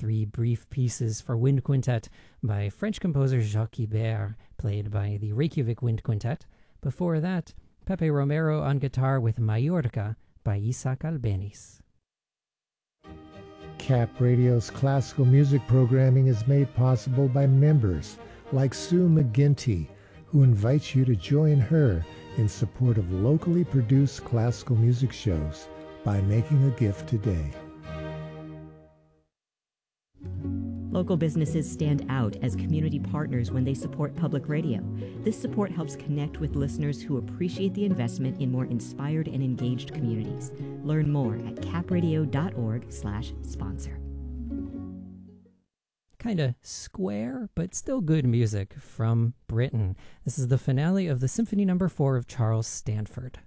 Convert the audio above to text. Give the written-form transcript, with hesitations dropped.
three brief pieces for wind quintet by French composer Jacques Ibert, played by the Reykjavik Wind Quintet. Before that, Pepe Romero on guitar with Mallorca by Isaac Albeniz. Cap Radio's classical music programming is made possible by members like Sue McGinty, who invites you to join her in support of locally produced classical music shows by making a gift today. Local businesses stand out as community partners when they support public radio. This support helps connect with listeners who appreciate the investment in more inspired and engaged communities. Learn more at capradio.org/sponsor. Kinda square, but still good music from Britain. This is the finale of the Symphony No. 4 of Charles Stanford.